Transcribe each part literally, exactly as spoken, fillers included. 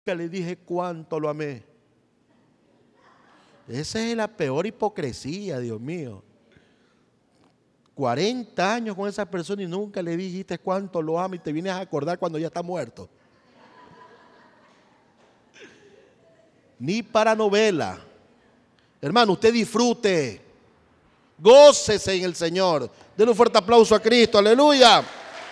le dije cuánto lo amé. Esa es la peor hipocresía, Dios mío. cuarenta años con esa persona y nunca le dijiste cuánto lo ama y te vienes a acordar cuando ya está muerto. Ni para novela. Hermano, usted disfrute. Gócese en el Señor. Denle un fuerte aplauso a Cristo. Aleluya.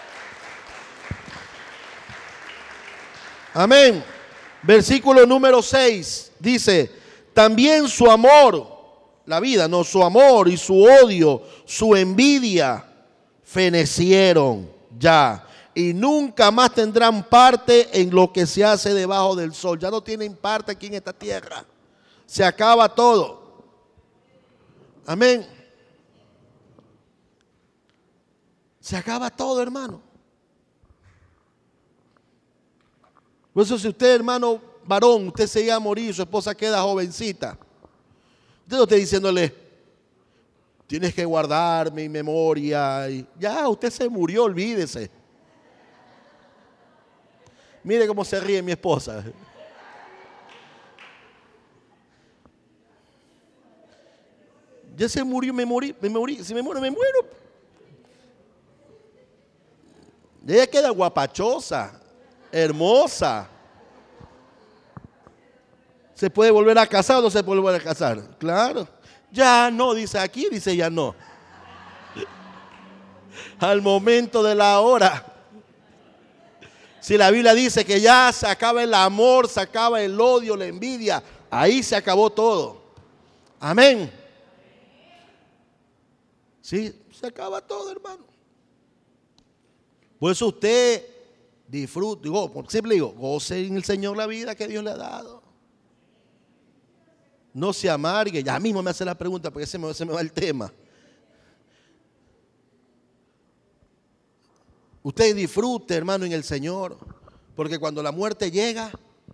Amén. Versículo número seis dice: también su amor, la vida, no, su amor y su odio, su envidia, fenecieron ya. Y nunca más tendrán parte en lo que se hace debajo del sol. Ya no tienen parte aquí en esta tierra. Se acaba todo. Amén. Se acaba todo, hermano. Por eso, si usted, hermano varón, usted se llega a morir, su esposa queda jovencita, usted no está diciéndole, tienes que guardar mi memoria. Y ya, usted se murió, olvídese. Mire cómo se ríe mi esposa. Ya se murió, me morí, me morí. Si me muero, me muero. Ella queda guapachosa, hermosa. ¿Se puede volver a casar o no se puede volver a casar? Claro. Ya no, dice aquí, dice ya no. Al momento de la hora. Si la Biblia dice que ya se acaba el amor, se acaba el odio, la envidia, ahí se acabó todo. Amén. Sí, se acaba todo, hermano. Por eso usted disfrute, digo, siempre digo, goce en el Señor la vida que Dios le ha dado. No se amargue. Ya mismo me hace la pregunta porque se me, se me va el tema. Usted disfrute, hermano, en el Señor, porque cuando la muerte llega,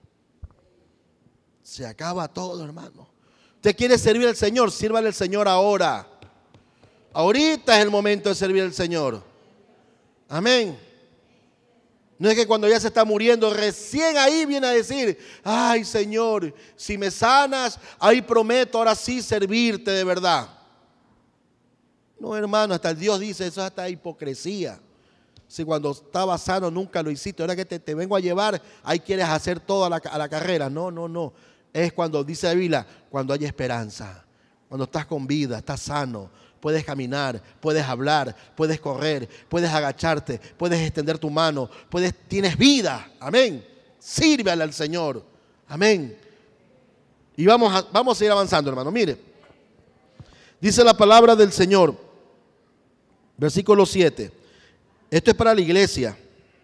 se acaba todo, hermano. Usted quiere servir al Señor, sírvale al Señor ahora. Ahorita es el momento de servir al Señor. Amén. No es que cuando ya se está muriendo, recién ahí viene a decir, ay Señor, si me sanas, ahí prometo ahora sí servirte de verdad. No, hermano, hasta el Dios dice, eso es hasta hipocresía. Si cuando estaba sano nunca lo hiciste, ahora que te, te vengo a llevar, ahí quieres hacer toda la, a la carrera. No, no, no. Es cuando, dice la Biblia, cuando hay esperanza, cuando estás con vida, estás sano. Puedes caminar, puedes hablar, puedes correr, puedes agacharte, puedes extender tu mano, puedes, tienes vida. Amén. Sírvale al Señor. Amén. Y vamos a, vamos a ir avanzando, hermano. Mire. Dice la palabra del Señor. Versículo siete. Esto es para la iglesia.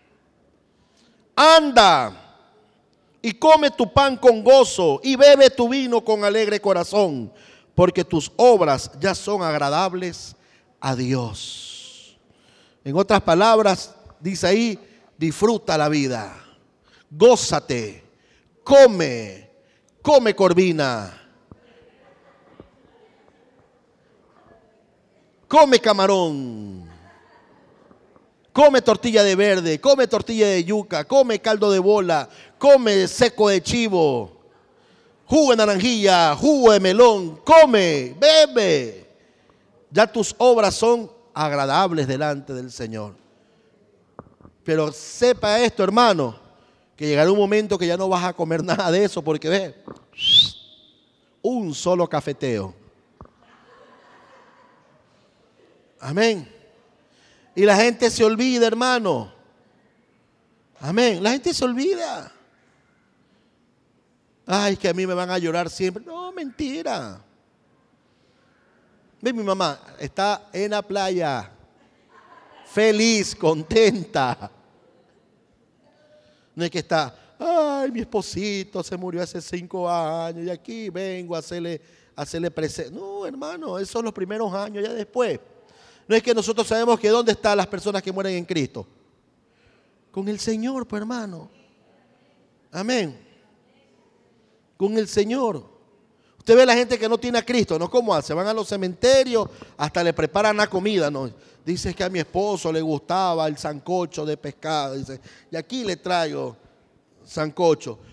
Anda y come tu pan con gozo y bebe tu vino con alegre corazón, porque tus obras ya son agradables a Dios. En otras palabras, dice ahí, disfruta la vida, gózate, come, come corvina, come camarón, come tortilla de verde, come tortilla de yuca, come caldo de bola, come seco de chivo, jugo de naranjilla, jugo de melón, come, bebe. Ya tus obras son agradables delante del Señor. Pero sepa esto, hermano, que llegará un momento que ya no vas a comer nada de eso, porque ve, un solo cafeteo. Amén. Y la gente se olvida, hermano. Amén. La gente se olvida. Ay, que a mí me van a llorar siempre. No, mentira. Ve, mi mamá está en la playa, feliz, contenta. No es que está, ay, mi esposito se murió hace cinco años y aquí vengo a hacerle, a hacerle presente. No, hermano, esos son los primeros años, ya después. No es que nosotros sabemos que dónde están las personas que mueren en Cristo. Con el Señor, pues, hermano. Amén. Con el Señor. Usted ve a la gente que no tiene a Cristo, ¿no? ¿Cómo hace? Van a los cementerios, hasta le preparan la comida, ¿no? Dice que a mi esposo le gustaba el sancocho de pescado. Dice, y aquí le traigo sancocho.